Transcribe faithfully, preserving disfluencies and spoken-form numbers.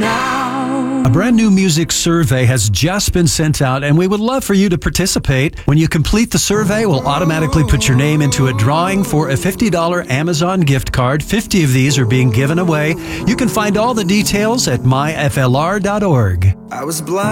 now. A brand new music survey has just been sent out, and we would love for you to participate. When you complete the survey, we'll automatically put your name into a drawing for a fifty dollars Amazon gift card. fifty of these are being given away. You can find all the details at my f l r dot org. I was blind.